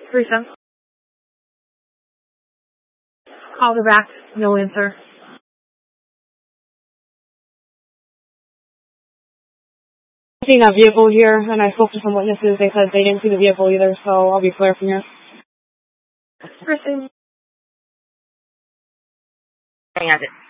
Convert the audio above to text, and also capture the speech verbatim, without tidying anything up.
Teresa. Called her back. No answer. I've seen a vehicle here, and I spoke to some witnesses. They said they didn't see the vehicle either, so I'll be clear from here. Kristen. As it.